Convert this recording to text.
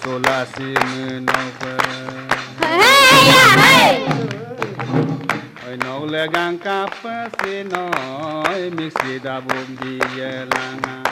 tola si menova. Oi no le gang kapa si no mixi da bom di langa.